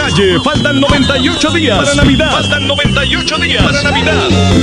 calle. Faltan 98 días para Navidad. Faltan 98 días para Navidad.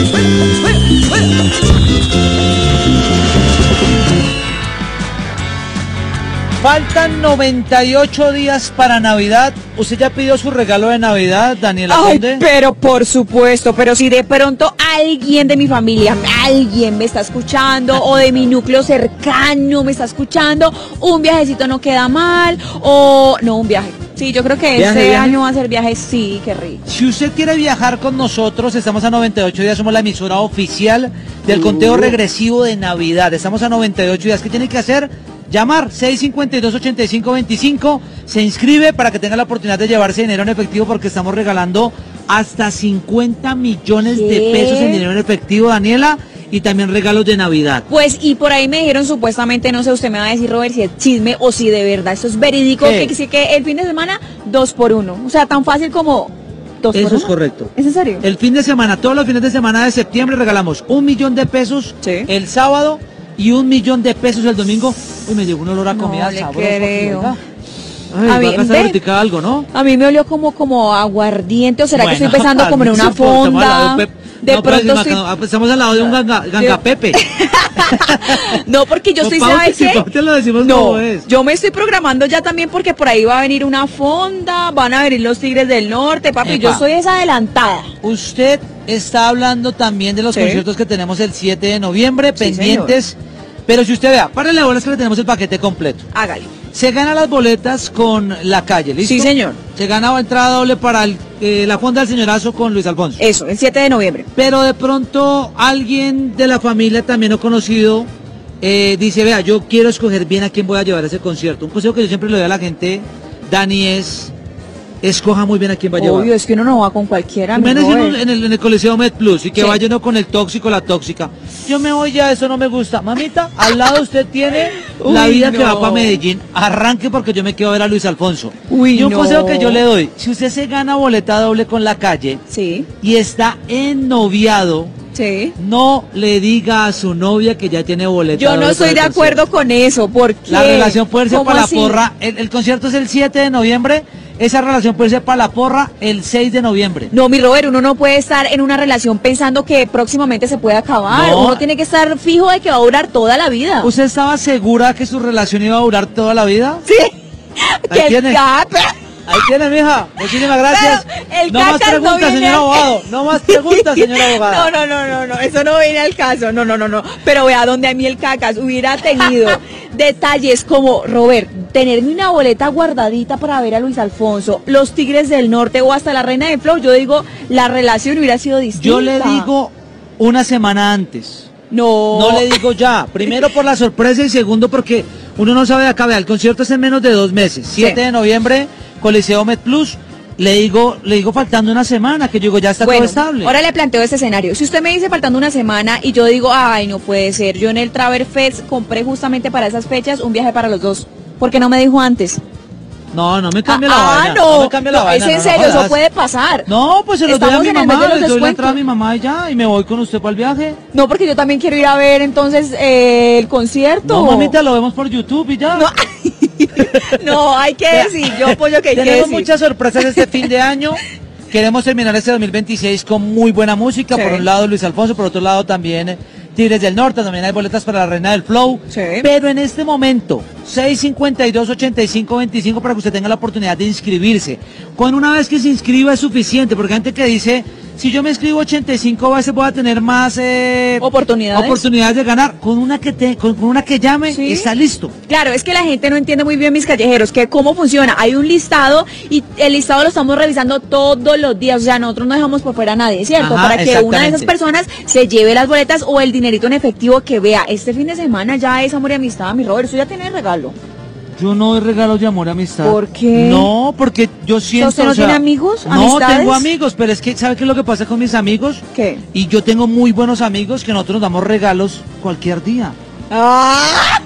Faltan 98 días para Navidad. ¿Usted ya pidió su regalo de Navidad, Daniela Conde? Pero por supuesto, pero si de pronto alguien de mi familia, alguien me está escuchando, o de mi núcleo cercano me está escuchando, un viajecito no queda mal, o no, un viaje. Sí, yo creo que este año va a ser viaje, sí, qué rico. Si usted quiere viajar con nosotros, estamos a 98 días, somos la emisora oficial del conteo regresivo de Navidad. Estamos a 98 días. ¿Qué tiene que hacer? Llamar 652-8525, se inscribe para que tenga la oportunidad de llevarse dinero en efectivo porque estamos regalando hasta 50 millones de pesos en dinero en efectivo, Daniela, y también regalos de Navidad. Pues, y por ahí me dijeron supuestamente, no sé, usted me va a decir, Robert, si es chisme o si de verdad esto es verídico, que el fin de semana 2x1, o sea, tan fácil como 2x1. Eso es correcto. ¿Es en serio? El fin de semana, todos los fines de semana de septiembre regalamos 1 millón de pesos el sábado y 1 millón de pesos el domingo. Uy, me llegó un olor a comida sabrosa. Creo. Ay, a mí, va a gastar algo, ¿no? A mí me olió como aguardiente, o será que estoy pensando como en una fonda. De pronto estamos al lado de un ganga Pepe. No, porque yo estoy, ¿sabes qué? Te lo decimos no, yo me estoy programando ya también porque por ahí va a venir una fonda, van a venir los Tigres del Norte, papi. Epa. Yo soy esa adelantada. Usted está hablando también de los conciertos que tenemos el 7 de noviembre, pendientes. Señor. Pero si usted vea, párale bolas que le tenemos el paquete completo. Hágale. Se gana las boletas con La Calle, ¿listo? Sí, señor. Se gana entrada doble para la Fonda del Señorazo con Luis Alfonso. Eso, el 7 de noviembre. Pero de pronto alguien de la familia también no conocido dice, vea, yo quiero escoger bien a quién voy a llevar a ese concierto. Un consejo que yo siempre le doy a la gente, Dani, es escoja muy bien a quién va a llevar. Obvio, es que uno no va con cualquiera. En el Coliseo Med Plus y que vaya uno con el tóxico, la tóxica. Yo me voy ya, eso no me gusta. Mamita, al lado usted tiene la vida que va para Medellín. Arranque porque yo me quedo a ver a Luis Alfonso. Y un consejo que yo le doy, si usted se gana boleta doble con La Calle y está ennoviado, no le diga a su novia que ya tiene boleta. Yo no estoy de acuerdo con eso, porque la relación puede ser para la porra. El concierto es el 7 de noviembre. Esa relación puede ser para la porra el 6 de noviembre. No, mi Robert, uno no puede estar en una relación pensando que próximamente se puede acabar. No. Uno tiene que estar fijo de que va a durar toda la vida. ¿Usted estaba segura que su relación iba a durar toda la vida? Sí. Ahí tiene. Ahí tiene, mija. Muchísimas gracias. No más preguntas, señor abogado. No más preguntas, señor abogado. No. Eso no viene al caso. No. Pero vea, donde a mí el cacas hubiera tenido detalles como, Robert, tenerme una boleta guardadita para ver a Luis Alfonso, los Tigres del Norte o hasta la Reina del Flow, yo digo, la relación hubiera sido distinta. Yo le digo una semana antes. No le digo ya. Primero por la sorpresa y segundo porque uno no sabe de acá. Vea, el concierto es en menos de 2 meses. 7 de noviembre, Coliseo Med Plus. Le digo faltando una semana, que yo digo, ya está todo estable. Ahora le planteo este escenario. Si usted me dice faltando una semana y yo digo, ay, no puede ser. Yo en el Travel Fest compré justamente para esas fechas un viaje para los dos. ¿Por qué no me dijo antes? No me cambie la vaina. No me cambie la vaina. Es en serio, eso puede pasar. No, pues se lo doy a mi mamá, le doy la entrada a mi mamá y ya, y me voy con usted para el viaje. No, porque yo también quiero ir a ver entonces el concierto. No, mamita, lo vemos por YouTube y ya. No, hay que decir, yo apoyo que hay que decir. Tenemos muchas sorpresas este fin de año. Queremos terminar este 2026 con muy buena música. Por un lado Luis Alfonso, por otro lado también Tigres del Norte, también hay boletas para la Reina del Flow. Pero en este momento, 652-8525 para que usted tenga la oportunidad de inscribirse. Con una vez que se inscriba es suficiente, porque hay gente que dice, si yo me inscribo 85 veces voy a tener más oportunidades de ganar. Con una que llame, está listo. Claro, es que la gente no entiende muy bien, mis callejeros, que cómo funciona. Hay un listado y el listado lo estamos revisando todos los días. O sea, nosotros no dejamos por fuera a nadie, ¿cierto? Para que una de esas personas se lleve las boletas o el dinerito en efectivo que vea. Este fin de semana ya es amor y amistad, mi Robert. Eso ya tiene regalo. Yo no doy regalos de amor y amistad. ¿Por qué? No, porque yo siento... ¿Usted no tiene amigos? No, ¿amistades? tengo amigos, pero es que, ¿sabe qué es lo que pasa con mis amigos? ¿Qué? Y yo tengo muy buenos amigos que nosotros nos damos regalos cualquier día. ¡Ah!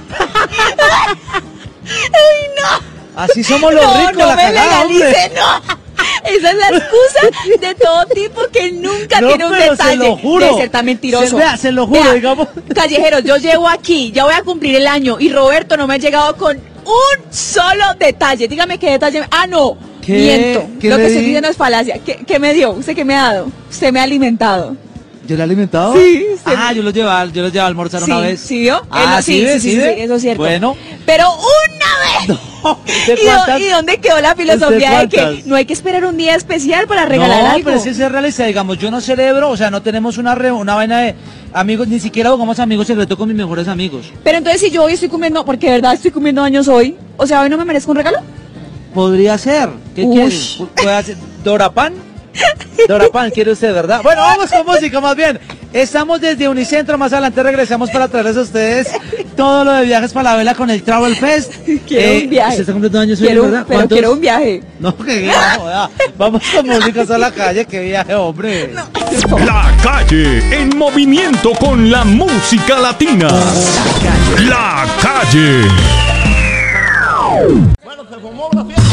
¡Ay, no! Así somos los ricos, no la cagada, hombre. No. Esa es la excusa de todo tipo que nunca tiene un detalle. Se lo juro. De ser tan mentiroso. Se lo juro, digamos. Callejeros, yo llevo aquí, ya voy a cumplir el año y Roberto no me ha llegado con un solo detalle. Dígame qué detalle. No. Miento. ¿Qué Lo le que estoy di? diciendo es falacia. ¿Qué me dio? ¿Usted qué me ha dado? Usted me ha alimentado. ¿Yo le he alimentado? Sí, yo lo llevaba a almorzar Sí, una vez. ¿sí vio? Sí, sí, eso es cierto. Bueno. Pero una vez. ¿Usted ¿Y cuántas? dónde quedó la filosofía de que cuántas? no hay que esperar un día especial para regalar algo? pero es que ser realista, digamos, yo no celebro, o sea, no tenemos una vaina de amigos, ni siquiera jugamos amigos secretos con mis mejores amigos. Pero entonces si yo hoy estoy comiendo, porque de verdad estoy comiendo años hoy, o sea, hoy no me merezco un regalo. Podría ser. ¿Qué Ush. quiere? ¿Puede hacer Dorapan? Dorapan quiere usted, ¿verdad? Bueno, vamos con música más bien. Estamos desde Unicentro, más adelante regresamos para traerles a ustedes todo lo de viajes para la vela con el Travel Fest. Quiero un viaje. Usted está cumpliendo años hoy, Quiero, ¿verdad? pero ¿Cuántos? quiero un viaje. No, que joda. Vamos con música a la calle, qué viaje, hombre. La calle en movimiento con la música latina. La calle. Bueno, se formó la fiesta.